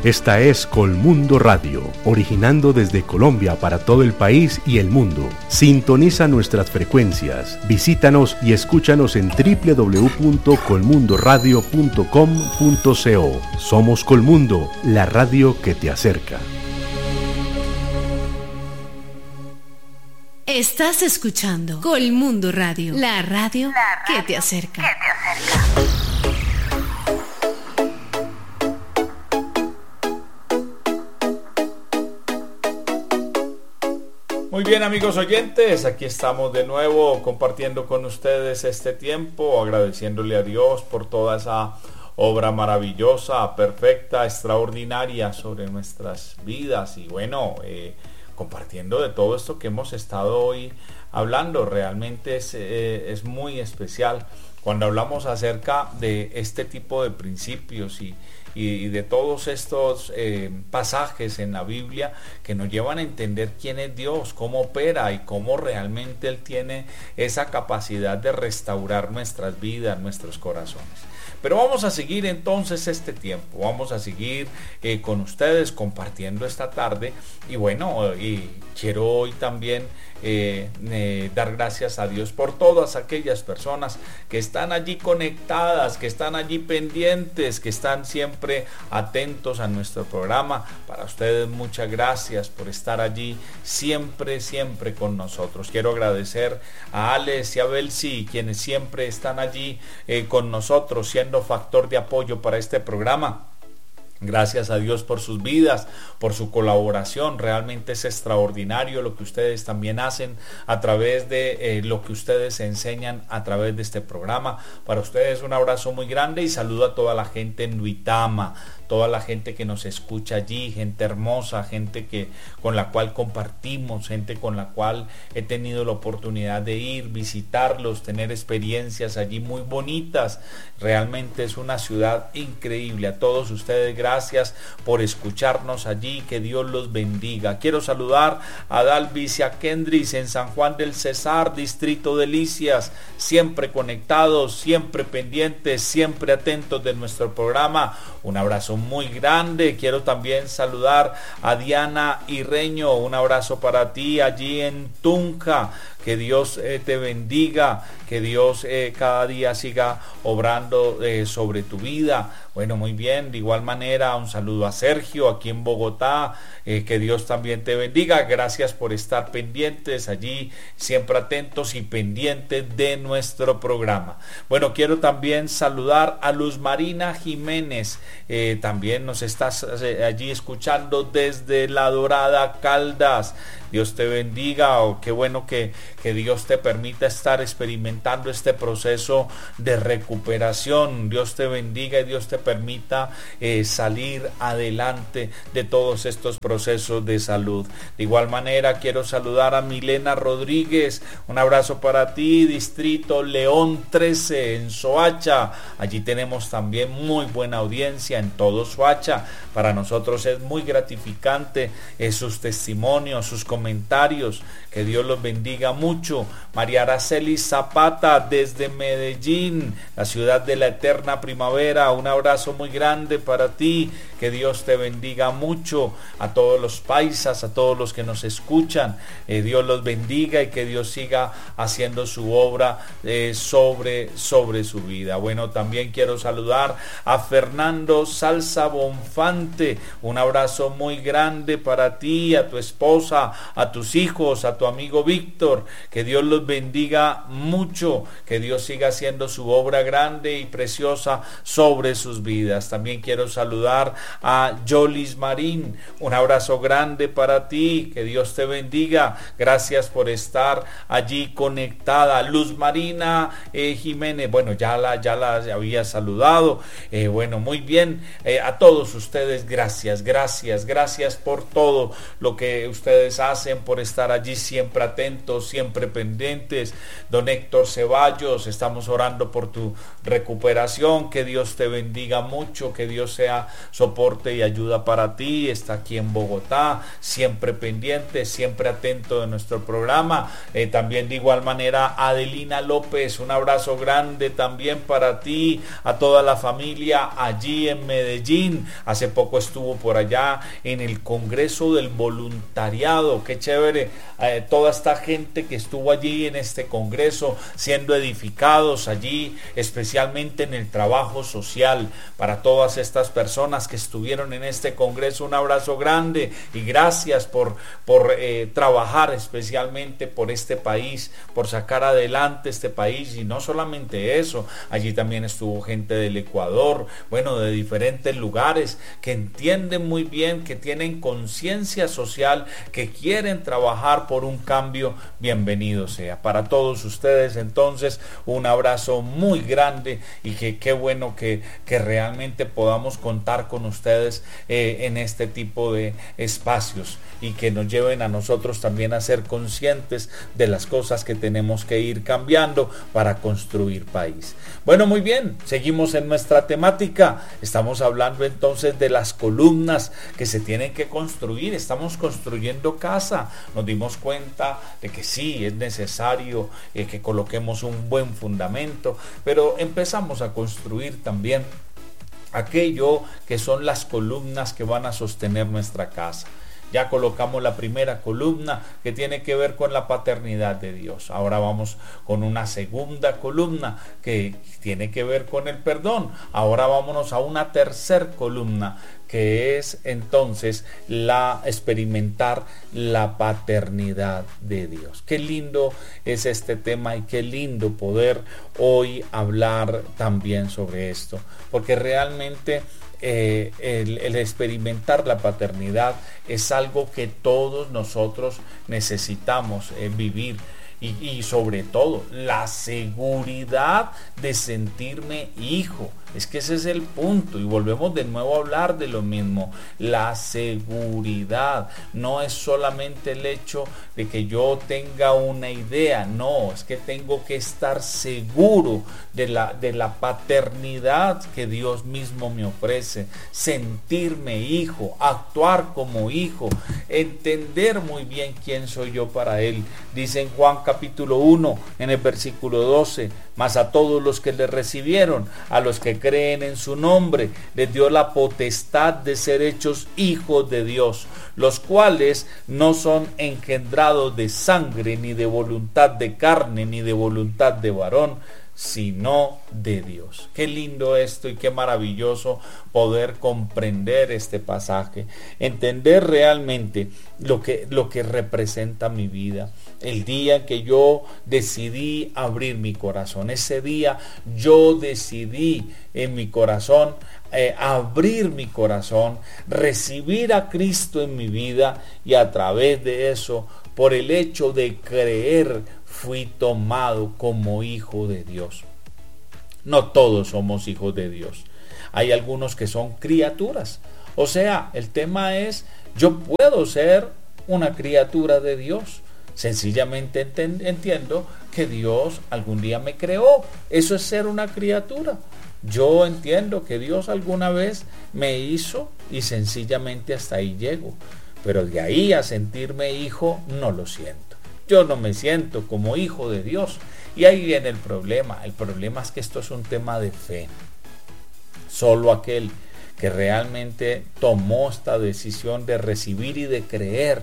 Esta es Colmundo Radio, originando desde Colombia para todo el país y el mundo. Sintoniza nuestras frecuencias, visítanos y escúchanos en www.colmundoradio.com.co. Somos Colmundo, la radio que te acerca. Estás escuchando Colmundo Radio, la radio que te acerca. Muy bien, amigos oyentes, aquí estamos de nuevo compartiendo con ustedes este tiempo, agradeciéndole a Dios por toda esa obra maravillosa, perfecta, extraordinaria sobre nuestras vidas y bueno, compartiendo de todo esto que hemos estado hoy hablando. Realmente es muy especial cuando hablamos acerca de este tipo de principios y de todos estos pasajes en la Biblia que nos llevan a entender quién es Dios, cómo opera y cómo realmente Él tiene esa capacidad de restaurar nuestras vidas, nuestros corazones. Pero vamos a seguir entonces este tiempo, vamos a seguir con ustedes compartiendo esta tarde y bueno, y quiero hoy también dar gracias a Dios por todas aquellas personas que están allí conectadas, que están allí pendientes, que están siempre atentos a nuestro programa. Para ustedes muchas gracias por estar allí siempre con nosotros. Quiero agradecer a Alex y a Belsi, quienes siempre están allí con nosotros, siendo factor de apoyo para este programa. Gracias a Dios por sus vidas, por su colaboración. Realmente es extraordinario lo que ustedes también hacen a través de lo que ustedes enseñan a través de este programa. Para ustedes un abrazo muy grande y saludo a toda la gente en Duitama, toda la gente que nos escucha allí, gente hermosa, gente con la cual compartimos, gente con la cual he tenido la oportunidad de ir, visitarlos, tener experiencias allí muy bonitas. Realmente es una ciudad increíble. A todos ustedes, gracias por escucharnos allí, que Dios los bendiga. Quiero saludar a Dalvis y a Kendris en San Juan del Cesar, distrito de Licias, siempre conectados, siempre pendientes, siempre atentos de nuestro programa. Un abrazo muy grande. Quiero también saludar a Diana Irreño, un abrazo para ti allí en Tunja. Que Dios te bendiga, que Dios cada día siga obrando sobre tu vida. Bueno, muy bien, de igual manera un saludo a Sergio aquí en Bogotá, que Dios también te bendiga. Gracias por estar pendientes allí, siempre atentos y pendientes de nuestro programa. Bueno, quiero también saludar a Luz Marina Jiménez, también nos estás allí escuchando desde La Dorada, Caldas. Dios te bendiga, qué bueno que Dios te permita estar experimentando este proceso de recuperación. Dios te bendiga y Dios te permita salir adelante de todos estos procesos de salud. De igual manera quiero saludar a Milena Rodríguez, un abrazo para ti, distrito León 13 en Soacha. Allí tenemos también muy buena audiencia en todo Soacha. Para nosotros es muy gratificante sus testimonios, sus comentarios. Que Dios los bendiga mucho. María Araceli Zapata desde Medellín, la ciudad de la eterna primavera, un abrazo muy grande para ti. Que Dios te bendiga mucho. A todos los paisas, a todos los que nos escuchan, Dios los bendiga y que Dios siga haciendo su obra sobre su vida. Bueno, también quiero saludar a Fernando Salsa Bonfante, un abrazo muy grande para ti, a tu esposa, a tus hijos, a tu amigo Víctor. Que Dios los bendiga mucho, que Dios siga haciendo su obra grande y preciosa sobre sus vidas. También quiero saludar a Yolis Marín, un abrazo grande para ti, que Dios te bendiga. Gracias por estar allí conectada. Luz Marina Jiménez, bueno, ya la había saludado. Bueno, muy bien, a todos ustedes gracias por todo lo que ustedes hacen, por estar allí siempre atentos, siempre pendientes. Don Héctor Ceballos, estamos orando por tu recuperación. Que Dios te bendiga mucho, que Dios sea soporte soporte y ayuda para ti, está aquí en Bogotá, siempre pendiente, siempre atento de nuestro programa. También de igual manera Adelina López, un abrazo grande también para ti, a toda la familia allí en Medellín. Hace poco estuvo por allá en el Congreso del Voluntariado, qué chévere, toda esta gente que estuvo allí en este congreso siendo edificados allí, especialmente en el trabajo social. Para todas estas personas que estuvieron en este congreso, un abrazo grande y gracias por trabajar especialmente por este país, por sacar adelante este país. Y no solamente eso, allí también estuvo gente del Ecuador, bueno, de diferentes lugares que entienden muy bien, que tienen conciencia social, que quieren trabajar por un cambio. Bienvenido sea. Para todos ustedes entonces un abrazo muy grande y que qué bueno que realmente podamos contar con ustedes en este tipo de espacios y que nos lleven a nosotros también a ser conscientes de las cosas que tenemos que ir cambiando para construir país. Bueno, muy bien, seguimos en nuestra temática. Estamos hablando entonces de las columnas que se tienen que construir. Estamos construyendo casa. Nos dimos cuenta de que sí, es necesario que coloquemos un buen fundamento, pero empezamos a construir también aquello que son las columnas que van a sostener nuestra casa. Ya colocamos la primera columna que tiene que ver con la paternidad de Dios. Ahora vamos con una segunda columna que tiene que ver con el perdón. Ahora vámonos a una tercera columna que es entonces experimentar la paternidad de Dios. Qué lindo es este tema y qué lindo poder hoy hablar también sobre esto, porque realmente el experimentar la paternidad es algo que todos nosotros necesitamos vivir. Y sobre todo la seguridad de sentirme hijo. Es que ese es el punto y volvemos de nuevo a hablar de lo mismo. La seguridad no es solamente el hecho de que yo tenga una idea, no, es que tengo que estar seguro de la paternidad que Dios mismo me ofrece, sentirme hijo, actuar como hijo, entender muy bien quién soy yo para Él. Dice en Juan capítulo 1 en el versículo 12: mas a todos los que le recibieron, a los que creen en su nombre, les dio la potestad de ser hechos hijos de Dios, los cuales no son engendrados de sangre, ni de voluntad de carne, ni de voluntad de varón, sino de Dios. Qué lindo esto y qué maravilloso poder comprender este pasaje, entender realmente lo que representa mi vida. El día que yo decidí abrir mi corazón, ese día yo decidí en mi corazón abrir mi corazón, recibir a Cristo en mi vida, y a través de eso, por el hecho de creer, fui tomado como hijo de Dios. No todos somos hijos de Dios. Hay algunos que son criaturas. O sea, el tema es, yo puedo ser una criatura de Dios. Sencillamente entiendo que Dios algún día me creó. Eso es ser una criatura. Yo entiendo que Dios alguna vez me hizo y sencillamente hasta ahí llego. Pero de ahí a sentirme hijo, no lo siento. Yo no me siento como hijo de Dios. Y ahí viene el problema. El problema es que esto es un tema de fe. Solo aquel que realmente tomó esta decisión de recibir y de creer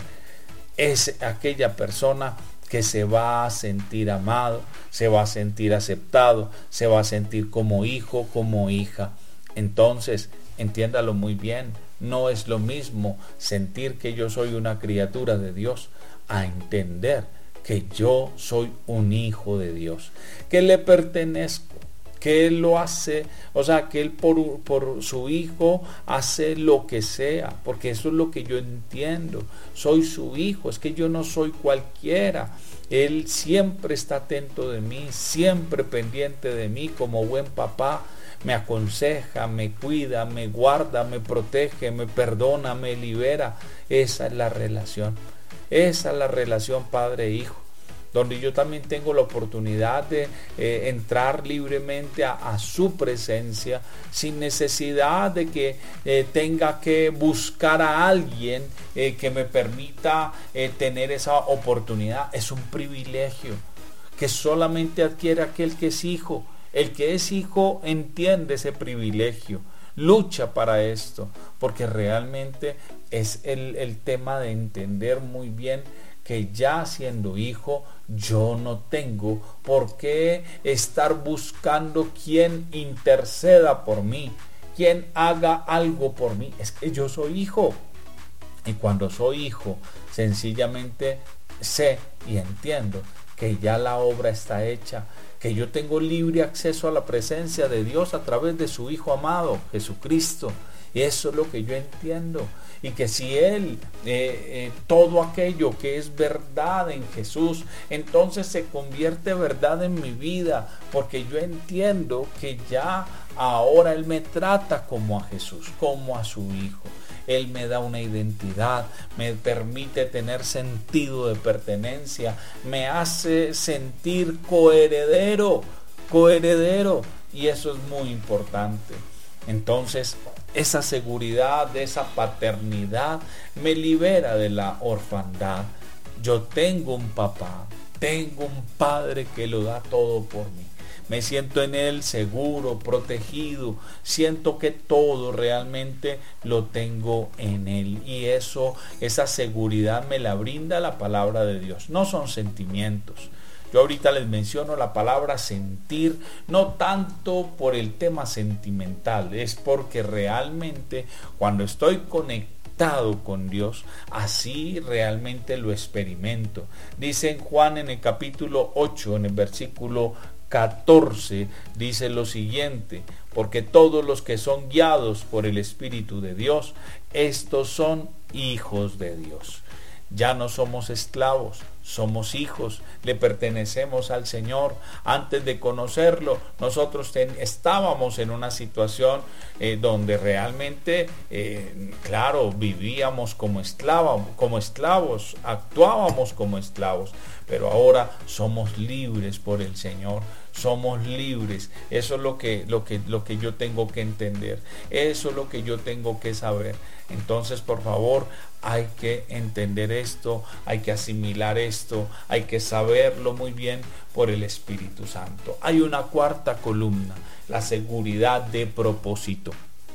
es aquella persona que se va a sentir amado, se va a sentir aceptado, se va a sentir como hijo, como hija. Entonces, entiéndalo muy bien, no es lo mismo sentir que yo soy una criatura de Dios a entender que yo soy un hijo de Dios, que le pertenezco, que Él lo hace, o sea, que Él por su hijo hace lo que sea, porque eso es lo que yo entiendo. Soy su hijo, es que yo no soy cualquiera. Él siempre está atento de mí, siempre pendiente de mí como buen papá. Me aconseja, me cuida, me guarda, me protege, me perdona, me libera. Esa es la relación. Esa es la relación padre-hijo. donde yo también tengo la oportunidad de entrar libremente a su presencia, sin necesidad de que tenga que buscar a alguien que me permita tener esa oportunidad. Es un privilegio que solamente adquiere aquel que es hijo. El que es hijo entiende ese privilegio, lucha para esto, porque realmente es el tema de entender muy bien que ya siendo hijo, yo no tengo por qué estar buscando quien interceda por mí, quien haga algo por mí. Es que yo soy hijo. Y cuando soy hijo, sencillamente sé y entiendo que ya la obra está hecha, que yo tengo libre acceso a la presencia de Dios a través de su Hijo amado, Jesucristo. Y eso es lo que yo entiendo. Y que si Él, todo aquello que es verdad en Jesús, entonces se convierte verdad en mi vida, porque yo entiendo que ya ahora Él me trata como a Jesús, como a su Hijo. Él me da una identidad, me permite tener sentido de pertenencia, me hace sentir coheredero, y eso es muy importante. Entonces, esa seguridad de esa paternidad me libera de la orfandad. Yo tengo un papá, tengo un padre que lo da todo por mí. Me siento en Él seguro, protegido. Siento que todo realmente lo tengo en Él. Y esa seguridad me la brinda la palabra de Dios. No son sentimientos. Yo ahorita les menciono la palabra sentir, no tanto por el tema sentimental, es porque realmente cuando estoy conectado con Dios, así realmente lo experimento. Dice en Juan en el capítulo 8, en el versículo 14, dice lo siguiente: porque todos los que son guiados por el Espíritu de Dios, estos son hijos de Dios. Ya no somos esclavos, somos hijos, le pertenecemos al Señor. Antes de conocerlo, nosotros estábamos en una situación donde realmente, claro, vivíamos como esclavos, actuábamos como esclavos, pero ahora somos libres por el Señor. Somos libres. Eso es lo que yo tengo que entender. Eso es lo que yo tengo que saber. Entonces, por favor, hay que entender esto, hay que asimilar esto, hay que saberlo muy bien por el Espíritu Santo. Hay una cuarta columna, la seguridad de propósito.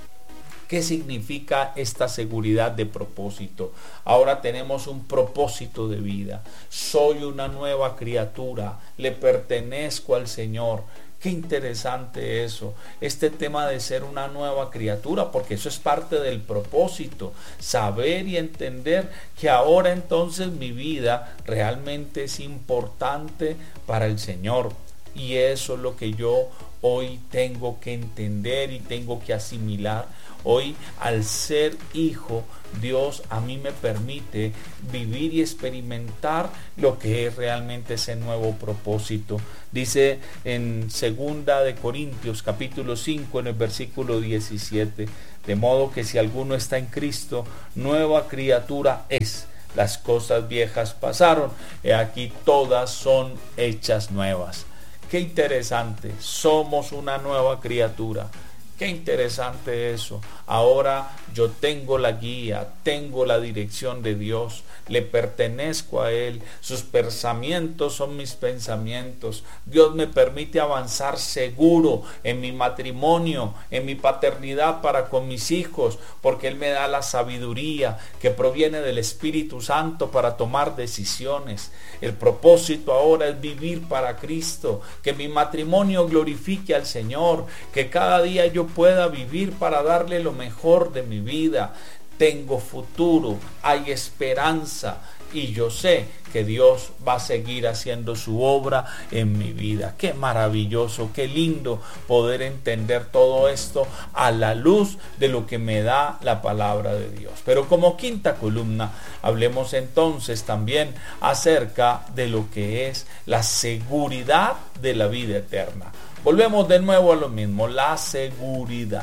¿Qué significa esta seguridad de propósito? Ahora tenemos un propósito de vida. Soy una nueva criatura, le pertenezco al Señor. Qué interesante eso, este tema de ser una nueva criatura, porque eso es parte del propósito, saber y entender que ahora entonces mi vida realmente es importante para el Señor. Y eso es lo que yo hoy tengo que entender y tengo que asimilar. Hoy, al ser hijo, Dios a mí me permite vivir y experimentar lo que es realmente ese nuevo propósito. Dice en 2 de Corintios capítulo 5 en el versículo 17, de modo que si alguno está en Cristo, nueva criatura es. Las cosas viejas pasaron, y aquí todas son hechas nuevas. Qué interesante, somos una nueva criatura. Qué interesante eso. Ahora yo tengo la guía, tengo la dirección de Dios, le pertenezco a Él, sus pensamientos son mis pensamientos. Dios me permite avanzar seguro en mi matrimonio, en mi paternidad para con mis hijos, porque Él me da la sabiduría que proviene del Espíritu Santo para tomar decisiones. El propósito ahora es vivir para Cristo, que mi matrimonio glorifique al Señor, que cada día yo pueda vivir para darle lo mejor de mi vida. Tengo futuro, hay esperanza y yo sé que Dios va a seguir haciendo su obra en mi vida. Qué maravilloso, qué lindo poder entender todo esto a la luz de lo que me da la palabra de Dios. Pero como quinta columna, hablemos entonces también acerca de lo que es la seguridad de la vida eterna. Volvemos de nuevo a lo mismo, la seguridad.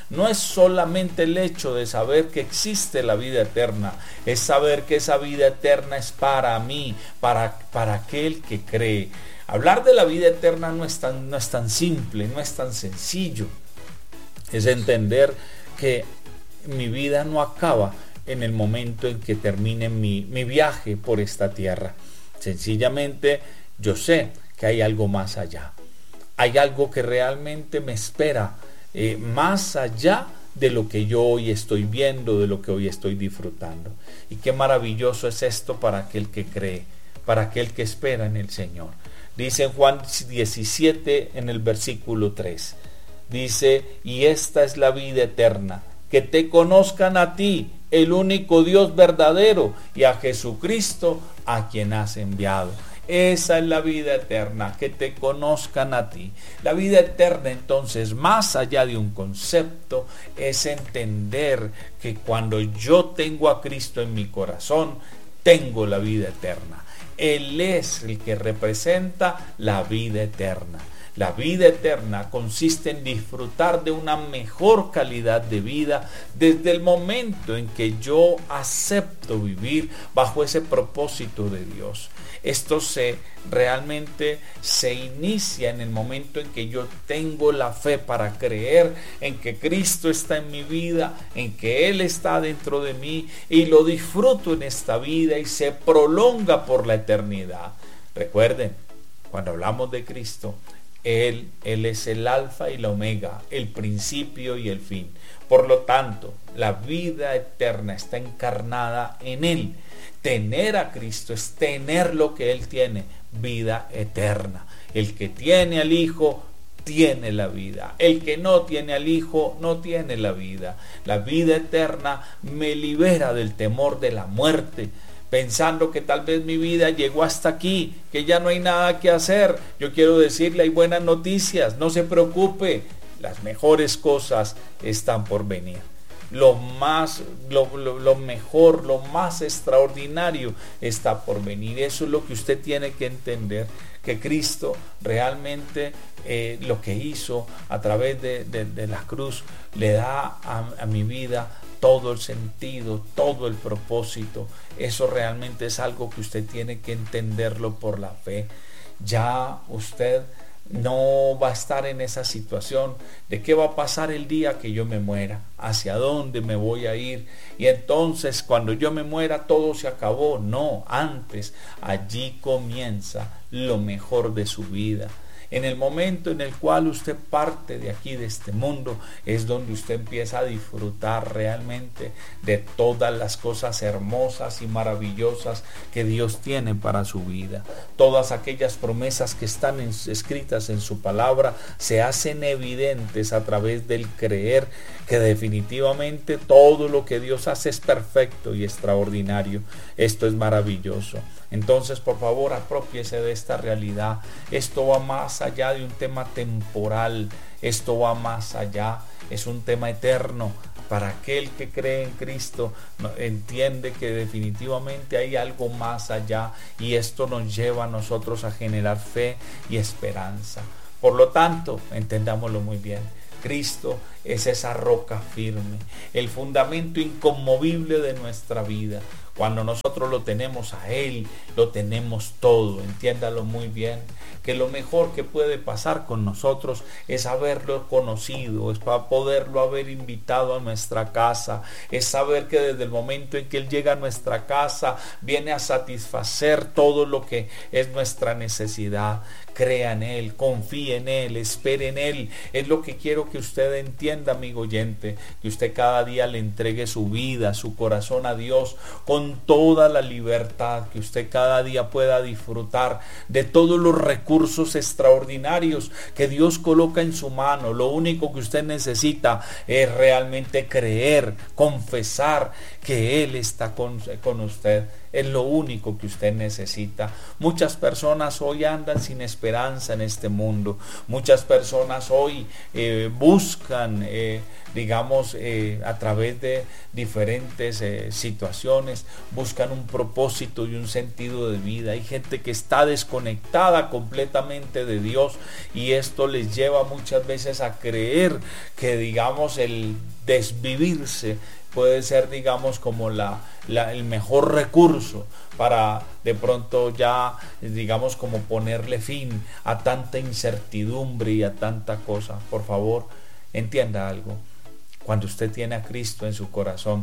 no es solamente el hecho de saber que existe la vida eterna, es saber que esa vida eterna es para mí, para aquel que cree. Hablar de la vida eterna no es tan simple, no es tan sencillo. Es entender que mi vida no acaba en el momento en que termine mi viaje por esta tierra. Sencillamente yo sé que hay algo más allá. Hay algo que realmente me espera más allá de lo que yo hoy estoy viendo, de lo que hoy estoy disfrutando. Y qué maravilloso es esto para aquel que cree, para aquel que espera en el Señor. Dice en Juan 17 en el versículo 3, dice: y esta es la vida eterna, que te conozcan a ti, el único Dios verdadero, y a Jesucristo, a quien has enviado. Esa es la vida eterna, que te conozcan a ti. La vida eterna, entonces, más allá de un concepto, es entender que cuando yo tengo a Cristo en mi corazón, tengo la vida eterna. Él es el que representa la vida eterna. La vida eterna consiste en disfrutar de una mejor calidad de vida desde el momento en que yo acepto vivir bajo ese propósito de Dios. Esto realmente se inicia en el momento en que yo tengo la fe para creer en que Cristo está en mi vida, en que Él está dentro de mí, y lo disfruto en esta vida y se prolonga por la eternidad. Recuerden, cuando hablamos de Cristo, Él es el alfa y la omega, el principio y el fin. Por lo tanto, la vida eterna está encarnada en Él. Tener a Cristo es tener lo que Él tiene, vida eterna. El que tiene al Hijo tiene la vida. El que no tiene al Hijo no tiene la vida. La vida eterna me libera del temor de la muerte, pensando que tal vez mi vida llegó hasta aquí, que ya no hay nada que hacer. Yo quiero decirle, hay buenas noticias, no se preocupe, las mejores cosas están por venir. Lo mejor, lo más extraordinario está por venir. Eso es lo que usted tiene que entender, que Cristo realmente lo que hizo a través de la cruz le da a mi vida todo el sentido, todo el propósito. Eso realmente es algo que usted tiene que entenderlo por la fe. Ya usted no va a estar en esa situación de qué va a pasar el día que yo me muera, hacia dónde me voy a ir, y entonces cuando yo me muera todo se acabó. No, antes, allí comienza lo mejor de su vida. En el momento en el cual usted parte de aquí, de este mundo, es donde usted empieza a disfrutar realmente de todas las cosas hermosas y maravillosas que Dios tiene para su vida. Todas aquellas promesas que están escritas en su palabra se hacen evidentes a través del creer que definitivamente todo lo que Dios hace es perfecto y extraordinario. Esto es maravilloso. Entonces, por favor, aprópiese de esta realidad. Esto va más allá de un tema temporal. Esto va más allá. Es un tema eterno. Para aquel que cree en Cristo, entiende que definitivamente hay algo más allá. Y esto nos lleva a nosotros a generar fe y esperanza. Por lo tanto, entendámoslo muy bien. Cristo es esa roca firme, el fundamento inconmovible de nuestra vida. Cuando nosotros lo tenemos a Él, lo tenemos todo. Entiéndalo muy bien, que lo mejor que puede pasar con nosotros es haberlo conocido, es para poderlo haber invitado a nuestra casa, es saber que desde el momento en que Él llega a nuestra casa, viene a satisfacer todo lo que es nuestra necesidad. Crea en Él, confíe en Él, espere en Él. Es lo que quiero que usted entienda, amigo oyente, que usted cada día le entregue su vida, su corazón a Dios con toda la libertad, que usted cada día pueda disfrutar de todos los recursos extraordinarios que Dios coloca en su mano. Lo único que usted necesita es realmente creer, confesar que Él está con usted. Es lo único que usted necesita. Muchas personas hoy andan sin esperanza en este mundo. Muchas personas hoy buscan, a través de diferentes situaciones, buscan un propósito y un sentido de vida. Hay gente que está desconectada completamente de Dios y esto les lleva muchas veces a creer que, el desvivirse puede ser, como el mejor recurso para de pronto ya, como ponerle fin a tanta incertidumbre y a tanta cosa. Por favor, entienda algo. Cuando usted tiene a Cristo en su corazón,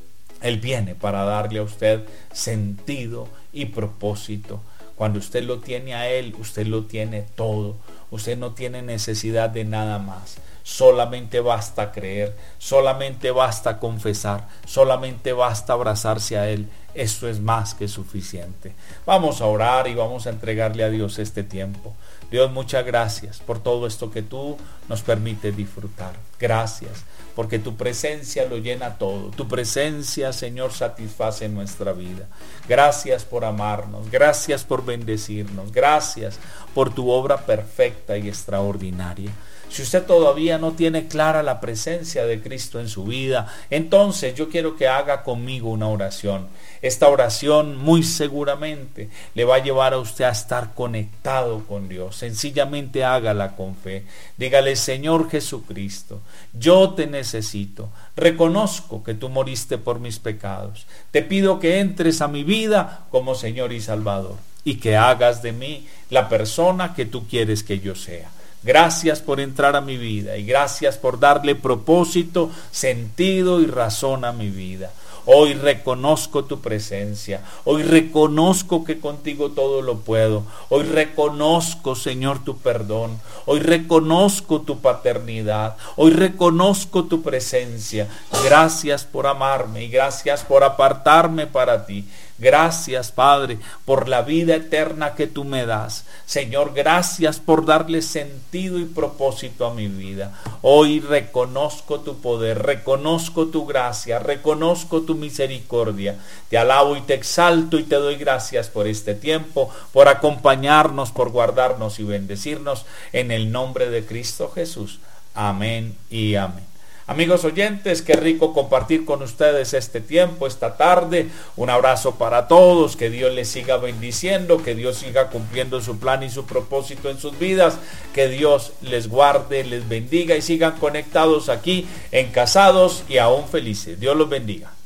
Él viene para darle a usted sentido y propósito. Cuando usted lo tiene a Él, usted lo tiene todo. Usted no tiene necesidad de nada más. Solamente basta creer, solamente basta confesar, solamente basta abrazarse a Él. Esto es más que suficiente. Vamos a orar y vamos a entregarle a Dios este tiempo. Dios, muchas gracias por todo esto que tú nos permites disfrutar. Gracias, porque tu presencia lo llena todo. Tu presencia, Señor, satisface nuestra vida. Gracias por amarnos, gracias por bendecirnos, gracias por tu obra perfecta y extraordinaria. Si usted todavía no tiene clara la presencia de Cristo en su vida, entonces yo quiero que haga conmigo una oración. Esta oración muy seguramente le va a llevar a usted a estar conectado con Dios. Sencillamente hágala con fe. Dígale: Señor Jesucristo, yo te necesito. Reconozco que tú moriste por mis pecados. Te pido que entres a mi vida como Señor y Salvador y que hagas de mí la persona que tú quieres que yo sea. Gracias por entrar a mi vida y gracias por darle propósito, sentido y razón a mi vida. Hoy reconozco tu presencia. Hoy reconozco que contigo todo lo puedo. Hoy reconozco, Señor, tu perdón. Hoy reconozco tu paternidad. Hoy reconozco tu presencia. Gracias por amarme y gracias por apartarme para ti. Gracias, Padre, por la vida eterna que tú me das. Señor, gracias por darle sentido y propósito a mi vida. Hoy reconozco tu poder, reconozco tu gracia, reconozco tu misericordia. Te alabo y te exalto y te doy gracias por este tiempo, por acompañarnos, por guardarnos y bendecirnos. En el nombre de Cristo Jesús. Amén y amén. Amigos oyentes, qué rico compartir con ustedes este tiempo, esta tarde. Un abrazo para todos, que Dios les siga bendiciendo, que Dios siga cumpliendo su plan y su propósito en sus vidas, que Dios les guarde, les bendiga y sigan conectados aquí en Casados y Aún Felices. Dios los bendiga.